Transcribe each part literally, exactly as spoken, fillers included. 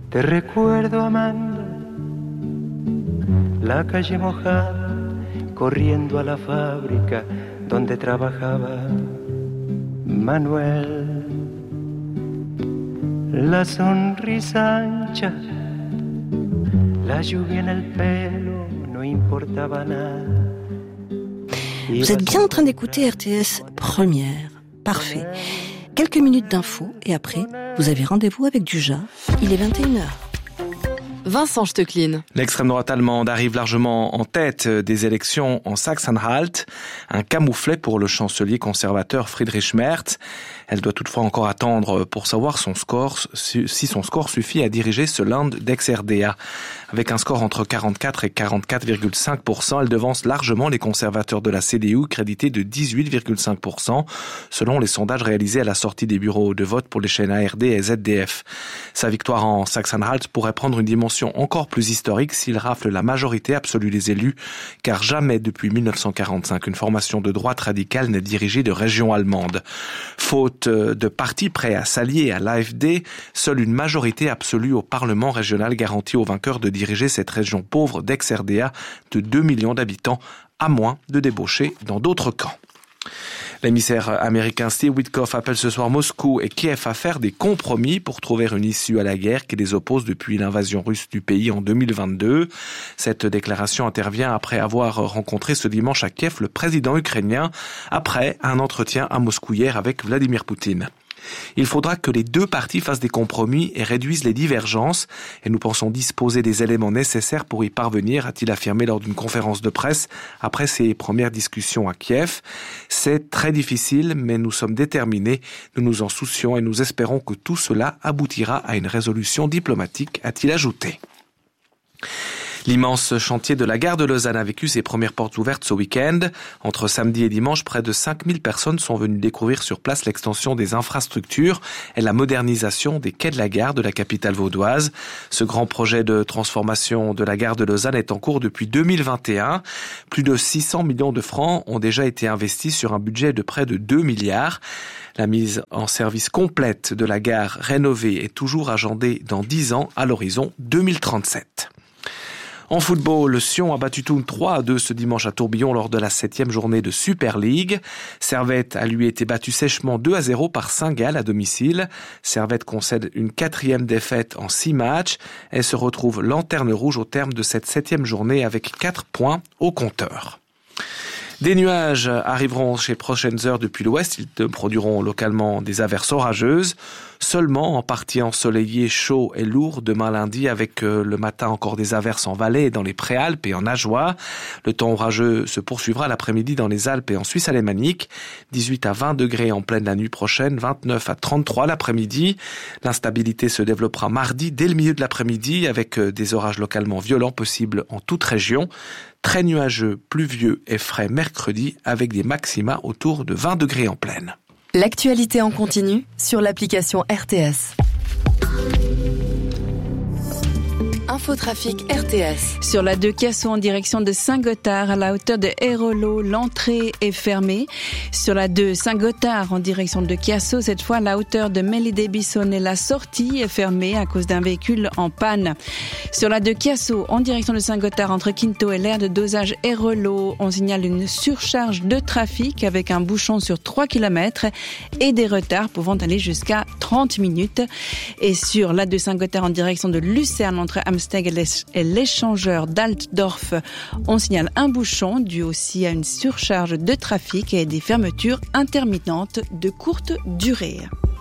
Te recuerdo amando la calle mojada, corriendo a la fábrica donde trabajaba Manuel. La sonrisa ancha, la lluvia en el pelo, no importaba nada. Vous êtes bien en train d'écouter R T S Première. Parfait. Quelques minutes d'infos et après, vous avez rendez-vous avec Dujas. Il est vingt et une heures. Vincent Stöcklin. L'extrême droite allemande arrive largement en tête des élections en Sachsen-Anhalt, un camouflet pour le chancelier conservateur Friedrich Merz. Elle doit toutefois encore attendre pour savoir son score, si son score suffit à diriger ce Land d'ex-R D A. Avec un score entre quarante-quatre et quarante-quatre virgule cinq pour cent, elle devance largement les conservateurs de la C D U, crédités de dix-huit virgule cinq pour cent, selon les sondages réalisés à la sortie des bureaux de vote pour les chaînes A R D et Z D F. Sa victoire en Sachsen-Anhalt pourrait prendre une dimension encore plus historique s'il rafle la majorité absolue des élus, car jamais depuis mille neuf cent quarante-cinq une formation de droite radicale n'est dirigée de région allemande. Faute de partis prêts à s'allier à l'A F D, seule une majorité absolue au Parlement régional garantit aux vainqueurs de diriger cette région pauvre d'ex-R D A de deux millions d'habitants, à moins de débaucher dans d'autres camps. L'émissaire américain Steve Witkoff appelle ce soir Moscou et Kiev à faire des compromis pour trouver une issue à la guerre qui les oppose depuis l'invasion russe du pays en deux mille vingt-deux. Cette déclaration intervient après avoir rencontré ce dimanche à Kiev le président ukrainien, après un entretien à Moscou hier avec Vladimir Poutine. Il faudra que les deux parties fassent des compromis et réduisent les divergences, et nous pensons disposer des éléments nécessaires pour y parvenir, a-t-il affirmé lors d'une conférence de presse après ses premières discussions à Kiev. C'est très difficile, mais nous sommes déterminés, nous nous en soucions et nous espérons que tout cela aboutira à une résolution diplomatique, a-t-il ajouté. L'immense chantier de la gare de Lausanne a vécu ses premières portes ouvertes ce week-end. Entre samedi et dimanche, près de cinq mille personnes sont venues découvrir sur place l'extension des infrastructures et la modernisation des quais de la gare de la capitale vaudoise. Ce grand projet de transformation de la gare de Lausanne est en cours depuis deux mille vingt et un. Plus de six cents millions de francs ont déjà été investis sur un budget de près de deux milliards. La mise en service complète de la gare rénovée est toujours agendée dans dix ans à l'horizon deux mille trente-sept. En football, le Sion a battu Thun trois à deux ce dimanche à Tourbillon lors de la septième journée de Super League. Servette a lui été battu sèchement deux à zéro par Saint-Gall à domicile. Servette concède une quatrième défaite en six matchs et se retrouve lanterne rouge au terme de cette septième journée avec quatre points au compteur. Des nuages arriveront ces prochaines heures depuis l'ouest. Ils produiront localement des averses orageuses. Seulement en partie ensoleillé, chaud et lourd demain lundi avec euh, le matin encore des averses en vallée et dans les Préalpes et en Ajoie. Le temps orageux se poursuivra l'après-midi dans les Alpes et en Suisse alémanique. dix-huit à vingt degrés en pleine la nuit prochaine, vingt-neuf à trente-trois l'après-midi. L'instabilité se développera mardi dès le milieu de l'après-midi avec euh, des orages localement violents possibles en toute région. Très nuageux, pluvieux et frais mercredi avec des maxima autour de vingt degrés en pleine. L'actualité en continu sur l'application R T S. Infotrafic R T S. Sur la deux Cassaux en direction de Saint-Gothard, à la hauteur de Hérolot, l'entrée est fermée. Sur la deux Saint-Gothard en direction de Cassaux, cette fois à la hauteur de Mélisée-Bissonnay, la sortie est fermée à cause d'un véhicule en panne. Sur la deux Cassaux en direction de Saint-Gothard entre Quinto et l'aire de dosage Hérolot, on signale une surcharge de trafic avec un bouchon sur trois kilomètres et des retards pouvant aller jusqu'à trente minutes. Et sur la deux Saint-Gothard en direction de Lucerne entre Amsteg et l'échangeur d'Altdorf, on signale un bouchon dû aussi à une surcharge de trafic et des fermetures intermittentes de courte durée.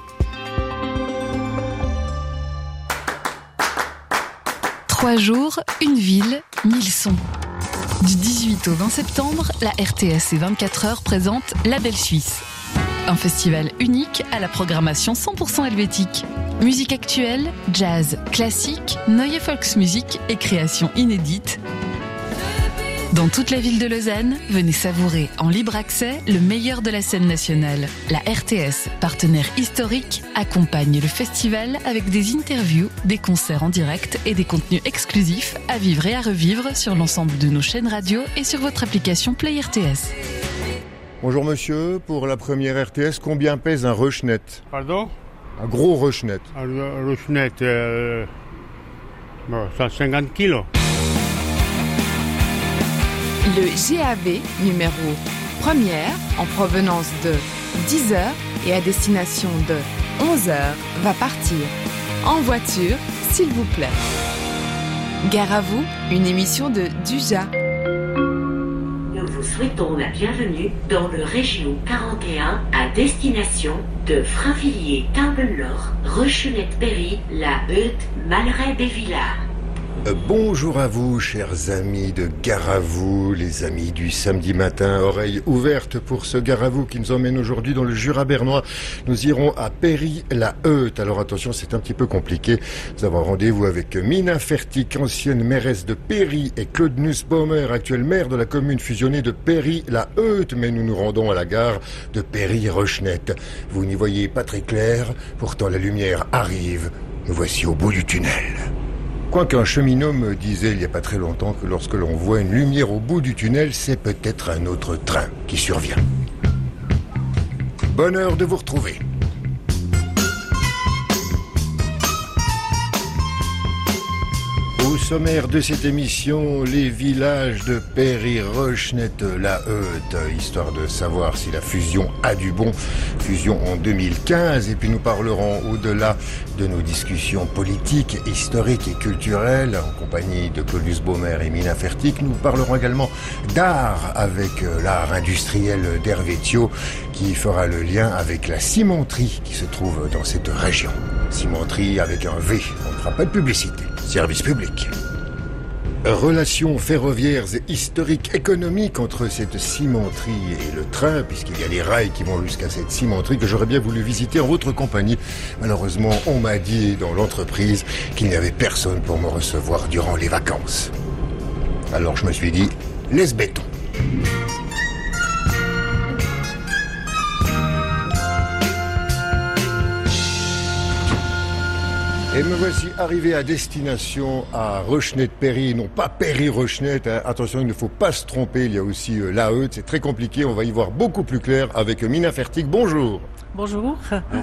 Trois jours, une ville, mille sons. Du dix-huit au vingt septembre, la R T S et vingt-quatre heures présente La Belle Suisse. Un festival unique à la programmation cent pour cent helvétique. Musique actuelle, jazz, classique, Neue Volksmusik et créations inédites. Dans toute la ville de Lausanne, venez savourer en libre accès le meilleur de la scène nationale. La R T S, partenaire historique, accompagne le festival avec des interviews, des concerts en direct et des contenus exclusifs à vivre et à revivre sur l'ensemble de nos chaînes radio et sur votre application Play R T S. Bonjour monsieur, pour la première R T S, combien pèse un rushnet ? Pardon ? Un gros rushnet. Un rushnet, euh, Bon, cent cinquante kilos. Le G A V numéro première en provenance de dix heures et à destination de onze heures va partir. En voiture, s'il vous plaît. Gare à vous, une émission de Duja. Nous vous souhaitons la bienvenue dans le Région quarante et un à destination de Frainvilliers-Timbelor, Rechenette-Péry, La Heute, Malray-Bévillard. Bonjour à vous, chers amis de Gare à vous, les amis du samedi matin, oreilles ouvertes pour ce Gare à vous qui nous emmène aujourd'hui dans le Jura bernois. Nous irons à Péry-la-Heute. Alors attention, c'est un petit peu compliqué. Nous avons rendez-vous avec Mina Fertig, ancienne mairesse de Péry, et Claude Nussbaumer, actuel maire de la commune fusionnée de Péry-la-Heute. Mais nous nous rendons à la gare de Péry-Rechenette. Vous n'y voyez pas très clair, pourtant la lumière arrive. Nous voici au bout du tunnel. Quoiqu'un cheminot me disait il n'y a pas très longtemps que lorsque l'on voit une lumière au bout du tunnel, c'est peut-être un autre train qui survient. Bonheur de vous retrouver. Au sommaire de cette émission, les villages de Péry-Rechenette-la-Heute, histoire de savoir si la fusion a du bon. Fusion en deux mille quinze, et puis nous parlerons au-delà de nos discussions politiques, historiques et culturelles, en compagnie de Claude Nussbaumer et Mina Fertig. Nous parlerons également d'art avec l'art industriel d'Hervé Thiot, qui fera le lien avec la cimenterie qui se trouve dans cette région. Cimenterie avec un V, on ne fera pas de publicité. Service public. Relations ferroviaires et historiques économiques entre cette cimenterie et le train, puisqu'il y a des rails qui vont jusqu'à cette cimenterie que j'aurais bien voulu visiter en votre compagnie. Malheureusement, on m'a dit dans l'entreprise qu'il n'y avait personne pour me recevoir durant les vacances. Alors je me suis dit, laisse béton. Et me voici arrivé à destination à Rechenette-Péry, non pas Péry-Rechenette, hein. Attention, il ne faut pas se tromper, il y a aussi euh, la Heute, c'est très compliqué, on va y voir beaucoup plus clair avec Mina Fertig. Bonjour. Bonjour.